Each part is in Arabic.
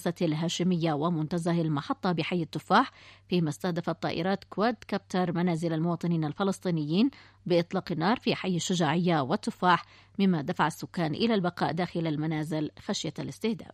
المدرسة الهاشمية ومنتزه المحطة بحي التفاح، فيما استهدفت طائرات كواد كابتر منازل المواطنين الفلسطينيين بإطلاق النار في حي الشجاعية والتفاح، مما دفع السكان إلى البقاء داخل المنازل خشية الاستهداف.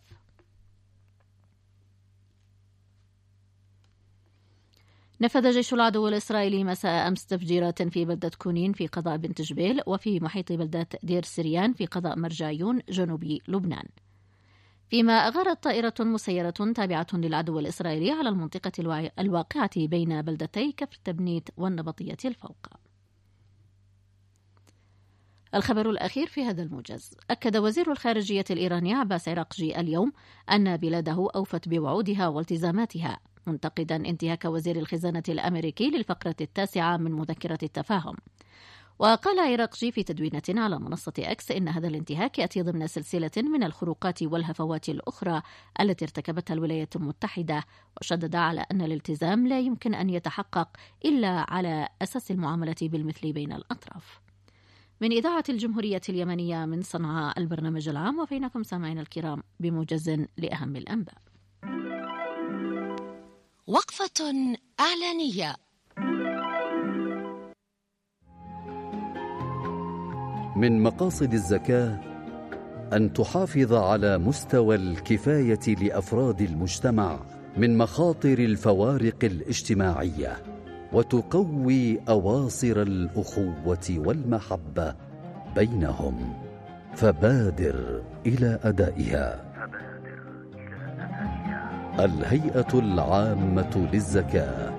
نفذ جيش العدو الإسرائيلي مساء أمس تفجيرات في بلدة كونين في قضاء بنت جبيل وفي محيط بلدة دير سريان في قضاء مرجعيون جنوبي لبنان، فيما أغارت طائرة مسيرة تابعة للعدو الإسرائيلي على المنطقة الواقعة بين بلدتي كفر تبنيت والنبطية الفوق. الخبر الأخير في هذا الموجز: أكد وزير الخارجية الإيراني عباس عراقجي اليوم أن بلاده أوفت بوعودها والتزاماتها، منتقدا انتهاك وزير الخزانة الأمريكي للفقرة 9 من مذكرة التفاهم. وقال عراقجي في تدوينة على منصة أكس إن هذا الانتهاك يأتي ضمن سلسلة من الخروقات والهفوات الأخرى التي ارتكبتها الولايات المتحدة، وشدد على أن الالتزام لا يمكن أن يتحقق إلا على أساس المعاملة بالمثل بين الأطراف. من إذاعة الجمهورية اليمنية من صنعاء، البرنامج العام، وفينكم سامعين الكرام بموجز لأهم الأنباء. وقفة إعلانية. من مقاصد الزكاة أن تحافظ على مستوى الكفاية لأفراد المجتمع من مخاطر الفوارق الاجتماعية، وتقوي أواصر الأخوة والمحبة بينهم، فبادر إلى أدائها. الهيئة العامة للزكاة.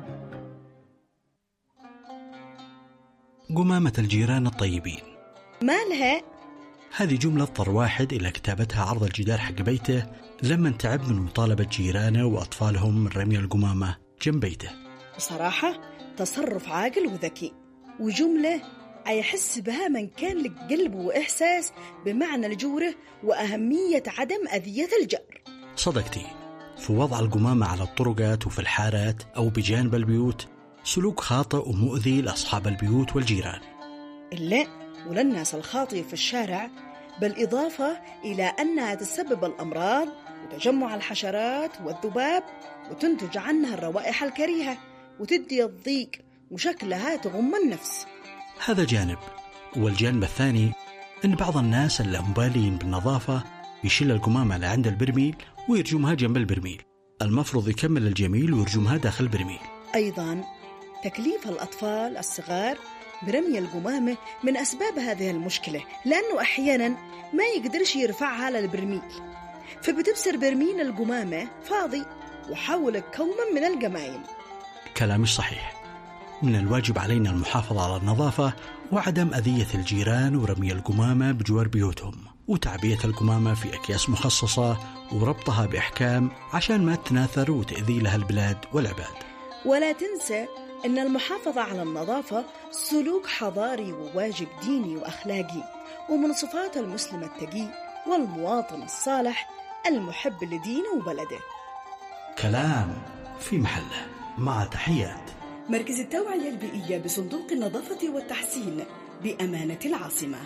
قمامة الجيران الطيبين. مالها؟ هذه جملة اضطر واحد إلى كتابتها عرض الجدار حق بيته لما تعب من مطالبة جيرانه وأطفالهم من رمي القمامة جنب بيته. بصراحة تصرف عاقل وذكي، وجملة يحس بها من كان لك قلب وإحساس بمعنى الجورة وأهمية عدم أذية الجار. صدقتي، في وضع القمامة على الطرقات وفي الحارات أو بجانب البيوت سلوك خاطئ ومؤذي لأصحاب البيوت والجيران. إلا وللناس الخاطئة في الشارع، بالإضافة إلى أنها تسبب الأمراض وتجمع الحشرات والذباب، وتنتج عنها الروائح الكريهة وتدي الضيق وشكلها تغم النفس. هذا جانب. والجانب الثاني أن بعض الناس اللامبالين بالنظافة يشيل القمامة لعند البرميل ويرجمها جنب البرميل، المفروض يكمل الجميل ويرجمها داخل البرميل. أيضا تكليف الأطفال الصغار برمي القمامة من أسباب هذه المشكلة، لأنه أحيانا ما يقدرش يرفعها للبرميل، فبتبصر برميل القمامة فاضي وحول كوما من القمايم. كلامش صحيح. من الواجب علينا المحافظة على النظافة وعدم أذية الجيران ورمي القمامة بجوار بيوتهم، وتعبية القمامة في أكياس مخصصة وربطها بإحكام عشان ما تناثر وتأذي لها البلاد والعباد. ولا تنسى أن المحافظة على النظافة سلوك حضاري وواجب ديني وأخلاقي، ومن صفات المسلم التقي والمواطن الصالح المحب لدينه وبلده. كلام في محله. مع تحيات مركز التوعية البيئية بصندوق النظافة والتحسين بأمانة العاصمة.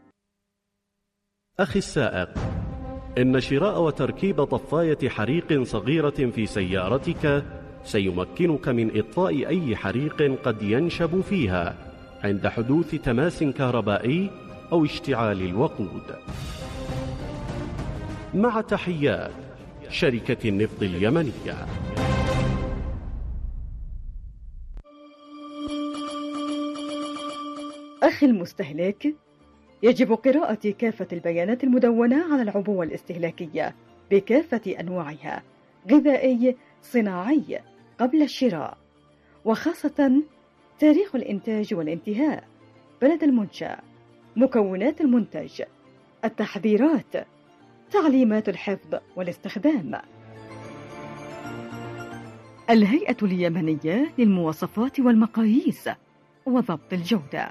أخي السائق، إن شراء وتركيب طفاية حريق صغيرة في سيارتك سيمكنك من إطفاء أي حريق قد ينشب فيها عند حدوث تماس كهربائي أو اشتعال الوقود. مع تحيات شركة النفط اليمنية. أخي المستهلك، يجب قراءة كافة البيانات المدونة على العبوة الاستهلاكية بكافة أنواعها، غذائي، صناعي، قبل الشراء، وخاصة تاريخ الإنتاج والانتهاء، بلد المنشأ، مكونات المنتج، التحذيرات، تعليمات الحفظ والاستخدام. الهيئة اليمنية للمواصفات والمقاييس وضبط الجودة.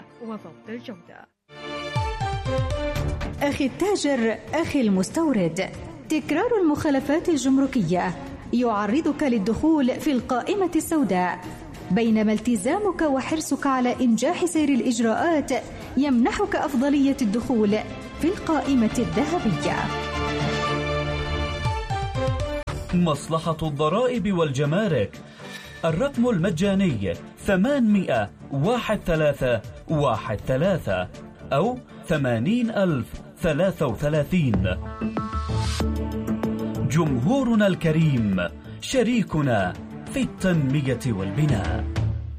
أخي التاجر، أخي المستورد، تكرار المخالفات الجمركية يعرضك للدخول في القائمة السوداء، بينما التزامك وحرصك على إنجاح سير الإجراءات يمنحك أفضلية الدخول في القائمة الذهبية. مصلحة الضرائب والجمارك. الرقم المجاني 800-1313 أو 80,033. جمهورنا الكريم، شريكنا في التنمية والبناء.